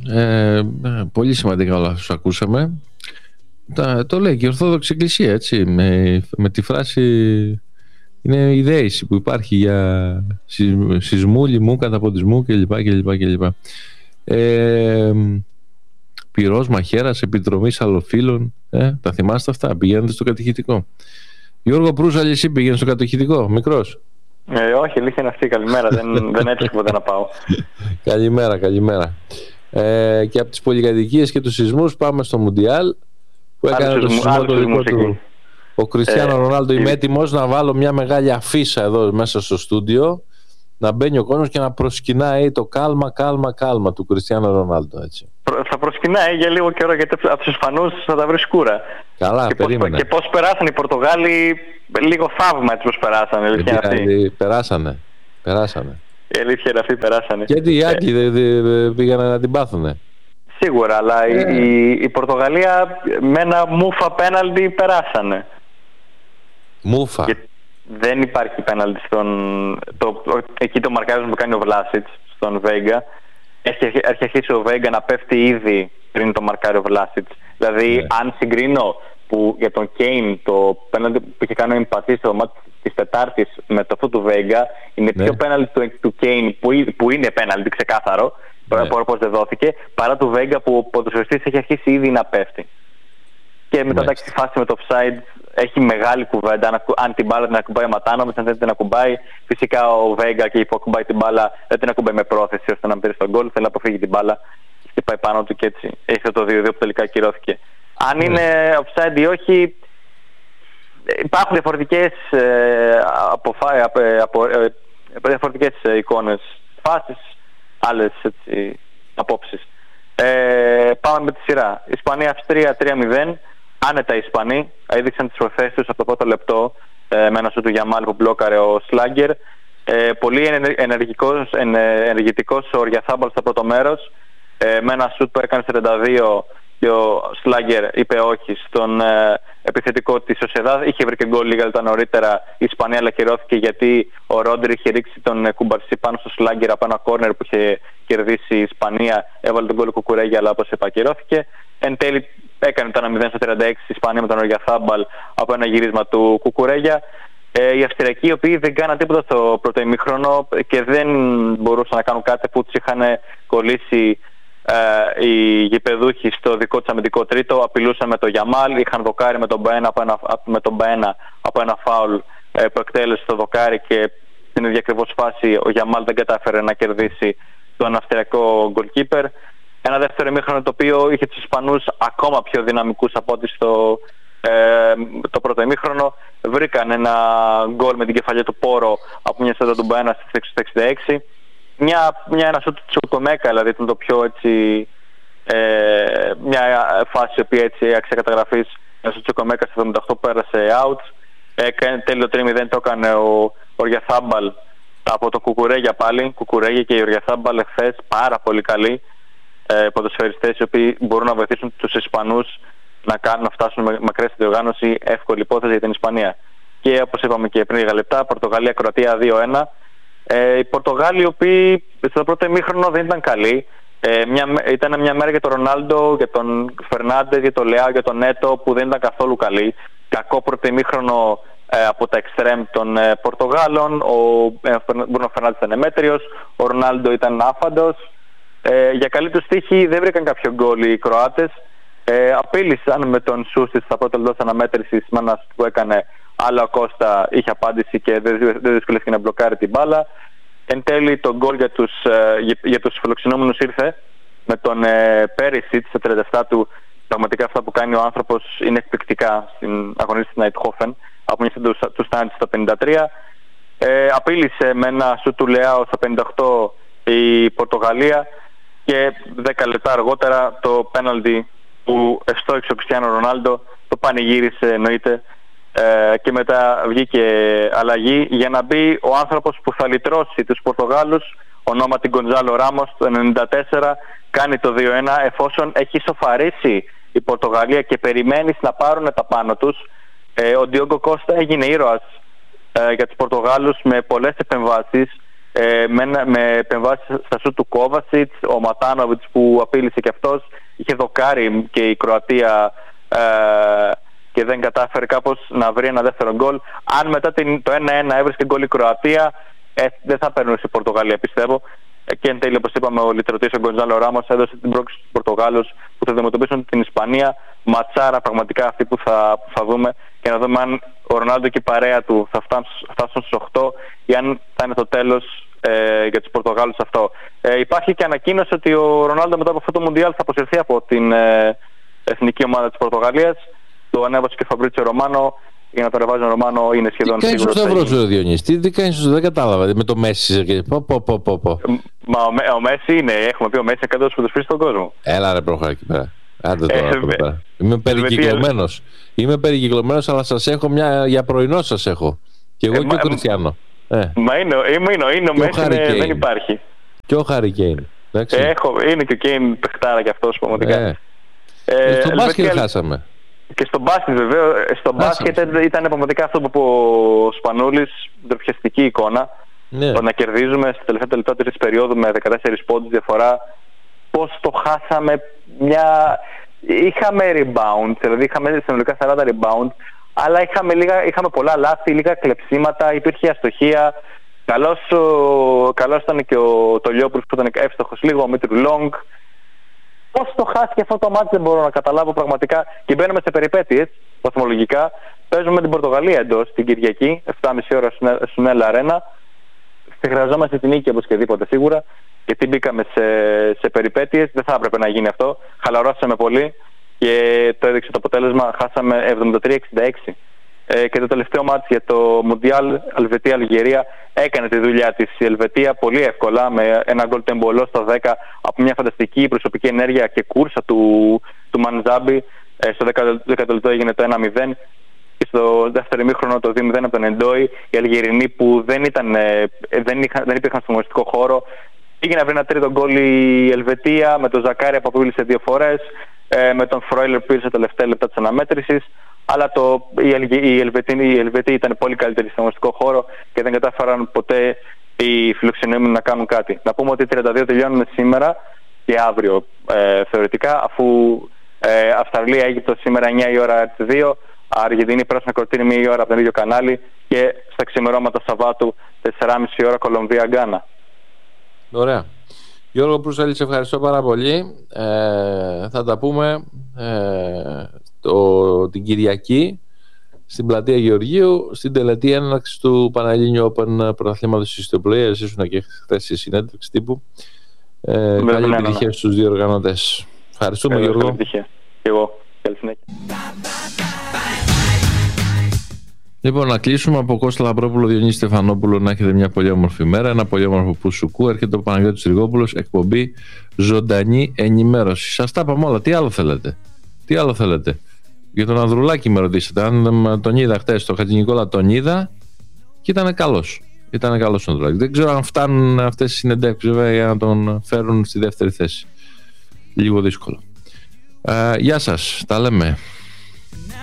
Πολύ σημαντικά όλα αυτά που ακούσαμε. Το λέει και η Ορθόδοξη Εκκλησία, έτσι, με τη φράση είναι η δέηση που υπάρχει για σεισμού, λοιμού, καταποντισμού κλπ. Πυρός, μαχαίρας, επιτρομής αλλοφύλων. Τα θυμάστε αυτά? Πηγαίνετε στο κατηχητικό? Γιώργο Προύζαλη, εσύ πήγαινε στο κατηχητικό, μικρός? Όχι, αλήθεια είναι αυτή. Καλημέρα. δεν έτυχε ποτέ να πάω. Καλημέρα. Και από τις πολυκατοικίες και τους σεισμούς πάμε στο Μουντιάλ που έκανε το σεισμό το δικό του ο Κριστιάνο Ρονάλντο. Είμαι έτοιμος να βάλω μια μεγάλη αφίσα εδώ μέσα στο στούντιο, να μπαίνει ο κόσμος και να προσκυνάει το κάλμα του Κριστιάνο Ρονάλντο, έτσι. Θα προσκυνάει για λίγο καιρό, γιατί από τους Ισπανούς θα τα βρει σκούρα. Καλά, περίμενε. Και πώς περάσαν οι Πορτογάλοι, λίγο θαύμα έτσι πώς περάσανε. Περάσανε. Η αλήθεια είναι αυτή, περάσανε. Γιατί οι Άγγλοι πήγανε να την πάθουνε? Σίγουρα, αλλά η Πορτογαλία με ένα μούφα πέναλτι περάσανε. Μούφα. Και δεν υπάρχει πέναλτι εκεί το μαρκάρισμα που κάνει ο Βλάσιτς στον Βέγκα. Έχει αρχίσει ο Βέγκα να πέφτει ήδη πριν το μαρκάρει ο Βλάσιτς. Δηλαδή, αν συγκρίνω που για τον Κέιν το πέναλτι που είχε κάνει ο Εμπαθή στο μάτι της Τετάρτης με το αυτό του Βέγκα, είναι πιο πέναλτι του Κέιν που είναι πέναλτι ξεκάθαρο, όπως δεν δόθηκε, παρά του Βέγκα που ο ποδοσφαιριστής έχει αρχίσει ήδη να πέφτει. Και μετά εντάξει, τη φάση με το offside έχει μεγάλη κουβέντα. Αν την μπάλα την ακουμπάει ο Ματάνοβιτς, αν δεν την ακουμπάει. Φυσικά ο Βέγκα και που ακουμπάει την μπάλα δεν την ακουμπάει με πρόθεση ώστε να μπει στον γκολ. Θέλει να αποφύγει την μπάλα και πάει πάνω του και έτσι έχει το 2-2 που τελικά ακυρώθηκε. Αν είναι offside ή όχι, υπάρχουν διαφορετικές εικόνες, φάσεις, άλλες απόψεις. Πάμε με τη σειρά. Ισπανία-Αυστρία 3-0. Άνετα οι Ισπανοί έδειξαν τις προθέσεις τους από το πρώτο λεπτό με ένα σου του Γιαμάλ που μπλόκαρε ο Σλάγκερ. Πολύ ενεργητικός ο Ριαθάμπαλ στο πρώτο μέρος, με ένα σουτ που έκανε 42 και ο Σλάγκερ είπε όχι στον επιθετικό της Σοσιεδάδ. Είχε βρει και γκολ λίγα λεπτά νωρίτερα η Ισπανία, αλλά κυρώθηκε γιατί ο Ρόντρι είχε ρίξει τον Κουμπαρσί πάνω στο Σλάγκερ από ένα κόρνερ που είχε κερδίσει η Ισπανία. Έβαλε τον γκολ Κουκουρέγια, αλλά όπως είπα κυρώθηκε. Εν τέλει έκανε το 1-0 στο 36 η Ισπανία με τον Ριαθάμπαλ από ένα γύρισμα του Κουκουρέγια. Οι Αυστριακοί, οι οποίοι δεν κάναν τίποτα στο πρώτο ημίχρονο και δεν μπορούσαν να κάνουν κάτι που τους είχαν κολλήσει οι γηπεδούχοι στο δικό τους αμυντικό τρίτο, απειλούσαν με το Γιαμάλ, είχαν δοκάρει με τον Μπαένα από ένα φάουλ που εκτέλεσε το δοκάρι και στην ίδια ακριβώς φάση ο Γιαμάλ δεν κατάφερε να κερδίσει τον αυστριακό goalkeeper. Ένα δεύτερο ημίχρονο το οποίο είχε τους Ισπανούς ακόμα πιο δυναμικούς από ό,τι το πρώτο ημίχρονο. Βρήκαν ένα γκολ με την κεφαλιά του Πόρο από μια σέντα του Μπαένα στις 66. Ένα σούτ του Τσουκομέκα, δηλαδή ήταν το πιο έτσι, μια φάση η οποία έτσι άξιζε καταγραφής. Ένα σούτ του Τσουκομέκα στο 78 πέρασε out. Τέλειο 3-0 το έκανε ο Ριαθάμπαλ από το Κουκουρέγια πάλι. Κουκουρέγια και η Ριαθάμπαλ εχθές πάρα πολύ καλοί ποδοσφαιριστές, οι οποίοι μπορούν να βοηθήσουν τους Ισπανούς να φτάσουν μακριά στη διοργάνωση. Εύκολη υπόθεση για την Ισπανία. Και όπως είπαμε και πριν λίγα λεπτά, Πορτογαλία-Κροατία 2-1. Οι Πορτογάλοι, οι οποίοι στο πρώτο ημίχρονο δεν ήταν καλοί. Ήταν μια μέρα για τον Ρονάλντο, για τον Φερνάντες, για τον Λεάο, για τον Νέτο, που δεν ήταν καθόλου καλοί. Κακό πρώτο ημίχρονο από τα εξτρέμ των Πορτογάλων. Ο Μπρούνο Φερνάντες ήταν εμέτριος, ο Ρονάλντο ήταν άφαντος. Για καλή τους τύχη δεν βρήκαν κάποιο γκολ οι Κροάτες. Απείλησαν με τον Σούστιτ στα πρώτα λεπτά αναμέτρησης, με ένα που έκανε, αλλά ο Κώστα είχε απάντηση και δεν δυσκολεύτηκε να μπλοκάρει την μπάλα. Εν τέλει το γκολ για τους φιλοξενούμενους ήρθε με τον Πέρισιτ στα 37 του. Πραγματικά αυτά που κάνει ο άνθρωπος είναι εκπληκτικά στην αγωνιστική στην Αιτχόφεν. Από μια στιγμή του Στάντς στα 53. Απείλησε με ένα σου του Λεάο στα 58 η Πορτογαλία και 10 λεπτά αργότερα το πέναλτι που ευστόχησε ο Κριστιάνο Ρονάλντο το πανηγύρισε, εννοείται, και μετά βγήκε αλλαγή για να μπει ο άνθρωπος που θα λυτρώσει τους Πορτογάλους, ονόματι Γκοντζάλο Ράμος. Το 94 κάνει το 2-1, εφόσον έχει σοφαρίσει η Πορτογαλία και περιμένει να πάρουν τα πάνω τους. Ο Ντιόγκο Κώστα έγινε ήρωας για τους Πορτογάλους με πολλές επεμβάσεις. με επεμβάσεις στα σουτ του Κόβασιτς, ο Ματάνοβιτς που απείλησε και αυτός, είχε δοκάρει και η Κροατία και δεν κατάφερε κάπως να βρει ένα δεύτερο γκολ. Αν μετά το 1-1 έβρισκε γκολ η Κροατία, δεν θα περνούσε η Πορτογαλία, πιστεύω. Και εν τέλει, όπως είπαμε, ο λυτρωτής ο Γκοντζάλο Ράμος έδωσε την πρόκληση στους Πορτογάλους που θα αντιμετωπίσουν την Ισπανία. Ματσάρα πραγματικά αυτή που θα δούμε, και να δούμε αν ο Ρονάλντο και η παρέα του θα φτάσουν στους 8 ή αν θα είναι το τέλος για τους Πορτογάλους αυτό. Υπάρχει και ανακοίνωση ότι ο Ρονάλντο μετά από αυτό το Μουντιάλ θα αποσυρθεί από την εθνική ομάδα της Πορτογαλίας. Το ανέβασε και ο Φαμπρίτσιο Ρωμάνο. Για να το ρεβάζει ο Ρωμάνο είναι σχεδόν σίγουρο. Τι κάνεις στο Διονύση, τι κάνεις στο, δεν κατάλαβα με το Μέση. Μα ο Μέση είναι, έχουμε πει, ο Μέση είναι καλύτερος ποδοσφαιριστής στον κόσμο. Έλα ρε προχωρά εκεί πέρα. Άντε τώρα. Είμαι περικυκλωμένος, αλλά σας έχω για πρωινό σας έχω. Και εγώ και ο Κριστιάνο. Μα είναι ο Μέση, δεν υπάρχει. Και ο Χάρι Κέιν. Είναι και ο Κέιν παιχτάρα κι αυτός πραγματικά. Στο μπάσκετ χάσαμε. Και στο μπάσκετ, βέβαια. Στο μπάσκετ ήταν πραγματικά αυτό που είπε ο Σπανούλης, ντροπιαστική εικόνα. Ναι. Το να κερδίζουμε στα τελευταία λεπτά της περίοδου με 14 πόντους διαφορά. Πώς το χάσαμε. Είχαμε rebound, δηλαδή είχαμε συνολικά 40 rebound, αλλά είχαμε πολλά λάθη, λίγα κλεψίματα, υπήρχε αστοχία. Καλός ήταν και ο Τολιόπουλος που ήταν εύστοχος λίγο, ο Μήτρου Λόγκ. Πώς το χάσει αυτό το μάτι δεν μπορώ να καταλάβω πραγματικά. Και μπαίνουμε σε περιπέτειες βαθμολογικά. Παίζουμε την Πορτογαλία εντός την Κυριακή, 7.30 ώρα στο Νέλα Αρένα. Χρειαζόμαστε την νίκη οπωσδήποτε σίγουρα, γιατί μπήκαμε σε περιπέτειες. Δεν θα έπρεπε να γίνει αυτό. Χαλαρώσαμε πολύ και το έδειξε το αποτέλεσμα. Χάσαμε 73-66. Και το τελευταίο μάτι για το Μουντιάλ, Ελβετία-Αλγερία, έκανε τη δουλειά της η Ελβετία πολύ εύκολα, με ένα γκολ τεμπολό στο 10 από μια φανταστική προσωπική ενέργεια και κούρσα του Μανζάμπι. Στο 10 λεπτό έγινε το 1-0 και στο δεύτερο ημίχρονο το 2-0 από τον Εντόι. Οι Αλγερινοί που δεν υπήρχαν στον αγωνιστικό χώρο, πήγε να βρει ένα τρίτο γκολ η Ελβετία με τον Ζακάρια που απείλησε 2 φορές, με τον Φρόιλερ που ήρθε στα τελευταία λεπτά της αναμέτρησης. Αλλά οι Ελβετοί ήταν πολύ καλύτεροι στον αγωνιστικό χώρο και δεν κατάφεραν ποτέ οι φιλοξενούμενοι να κάνουν κάτι. Να πούμε ότι 32 τελειώνουν σήμερα και αύριο θεωρητικά, αφού Αυστραλία-Αίγυπτος σήμερα 9 η ώρα RT2, Αργεντινή Πράσινα Κορτίνη 1 η ώρα από το ίδιο κανάλι και στα ξημερώματα Σαββάτου 4.30 η ώρα Κολομβία-Γκάνα. Ωραία. Γιώργο Προύσαλη, σε ευχαριστώ πάρα πολύ. Θα τα πούμε την Κυριακή στην πλατεία Γεωργίου, στην τελετή έναρξη του Πανελλήνιου Open πρωταθλήματος της ιστιοπλοείας. Ήσουν και χθες στη συνέντευξη τύπου. Καλή επιτυχία στους δύο οργανωτές. Ευχαριστούμε, Γιώργο. Καλή επιτυχία. Και εγώ. Καλή συνέχεια. Λοιπόν, να κλείσουμε από Κώστα Λαμπρόπουλο, Διονύση Στεφανόπουλο. Να έχετε μια πολύ όμορφη μέρα, ένα πολύ όμορφο Πουσουκού. Έρχεται ο Παναγιώτης Τριγόπουλος, εκπομπή Ζωντανή Ενημέρωση. Σας τα είπαμε όλα. Τι άλλο θέλετε. Για τον Ανδρουλάκη με ρωτήσατε. Αν τον είδα χτες, τον Χατζηνικόλα τον είδα και ήταν καλός. Ήταν καλός ο Ανδρουλάκη. Δεν ξέρω αν φτάνουν αυτές οι συνεντεύξεις βέβαια για να τον φέρουν στη δεύτερη θέση. Λίγο δύσκολο. Γεια σας. Τα λέμε.